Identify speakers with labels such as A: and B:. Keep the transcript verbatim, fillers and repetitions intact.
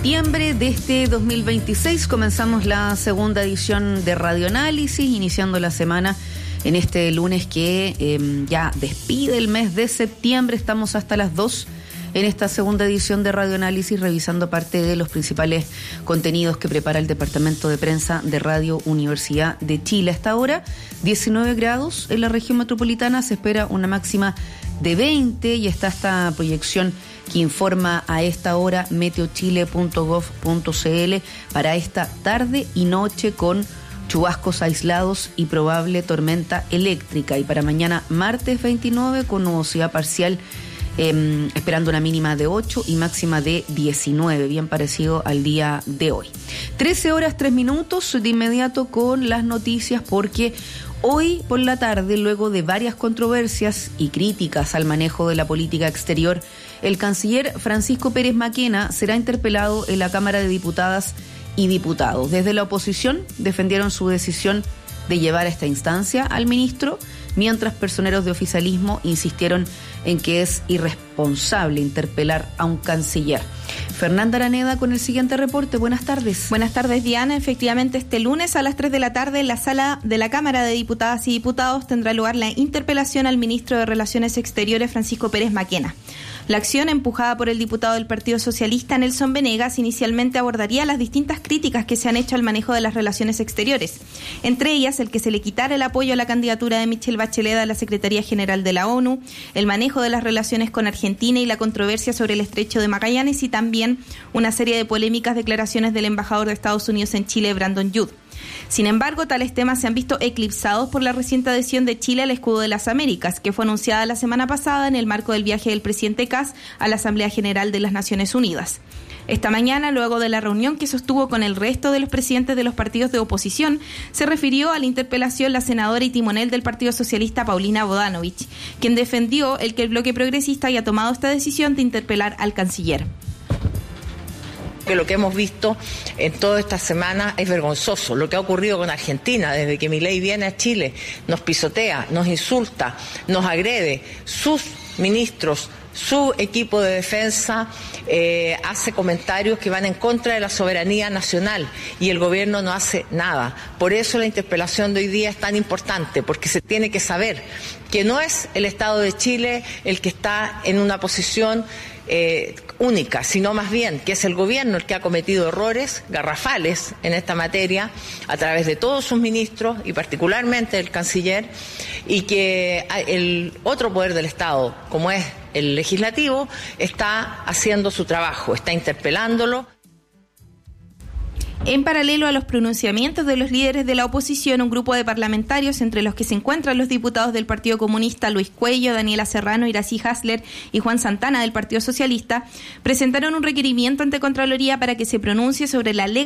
A: Septiembre de este dos mil veintiséis comenzamos la segunda edición de Radioanálisis, iniciando la semana en este lunes que eh, ya despide el mes de septiembre. Estamos hasta las dos en esta segunda edición de Radioanálisis, revisando parte de los principales contenidos que prepara el Departamento de Prensa de Radio Universidad de Chile. Hasta ahora, diecinueve grados en la región metropolitana, se espera una máxima de veinte y está esta proyección que informa a esta hora meteochile punto gov punto cl para esta tarde y noche, con chubascos aislados y probable tormenta eléctrica, y para mañana martes veintinueve con nubosidad parcial, eh, esperando una mínima de ocho y máxima de diecinueve, bien parecido al día de hoy. trece horas tres minutos, de inmediato con las noticias, porque hoy por la tarde, luego de varias controversias y críticas al manejo de la política exterior, el canciller Francisco Pérez Maquena será interpelado en la Cámara de Diputadas y Diputados. Desde la oposición defendieron su decisión de llevar a esta instancia al ministro, mientras personeros de oficialismo insistieron en que es irresponsable interpelar a un canciller. Fernanda Araneda con el siguiente reporte. Buenas tardes.
B: Buenas tardes, Diana. Efectivamente, este lunes a las tres de la tarde en la sala de la Cámara de Diputadas y Diputados tendrá lugar la interpelación al ministro de Relaciones Exteriores, Francisco Pérez Maquena. La acción, empujada por el diputado del Partido Socialista, Nelson Venegas, inicialmente abordaría las distintas críticas que se han hecho al manejo de las relaciones exteriores. Entre ellas, el que se le quitara el apoyo a la candidatura de Michelle Bachelet a la Secretaría General de la ONU, el manejo de las relaciones con Argentina y la controversia sobre el Estrecho de Magallanes, y también una serie de polémicas declaraciones del embajador de Estados Unidos en Chile, Brandon Judd. Sin embargo, tales temas se han visto eclipsados por la reciente adhesión de Chile al Escudo de las Américas, que fue anunciada la semana pasada en el marco del viaje del presidente Kass a la Asamblea General de las Naciones Unidas. Esta mañana, luego de la reunión que sostuvo con el resto de los presidentes de los partidos de oposición, se refirió a la interpelación la senadora y timonel del Partido Socialista, Paulina Bodanovich, quien defendió el que el bloque progresista haya tomado esta decisión de interpelar al canciller.
C: Que lo que hemos visto en toda esta semana es vergonzoso. Lo que ha ocurrido con Argentina, desde que Milei viene a Chile, nos pisotea, nos insulta, nos agrede, sus ministros, su equipo de defensa eh, hace comentarios que van en contra de la soberanía nacional y el gobierno no hace nada. Por eso la interpelación de hoy día es tan importante, porque se tiene que saber que no es el Estado de Chile el que está en una posición Eh, única, sino más bien que es el gobierno el que ha cometido errores garrafales en esta materia a través de todos sus ministros y particularmente el canciller, y que el otro poder del Estado, como es el legislativo, está haciendo su trabajo, está interpelándolo.
B: En paralelo a los pronunciamientos de los líderes de la oposición, un grupo de parlamentarios, entre los que se encuentran los diputados del Partido Comunista Luis Cuello, Daniela Serrano, Iracy Hasler y Juan Santana del Partido Socialista, presentaron un requerimiento ante Contraloría para que se pronuncie sobre la ley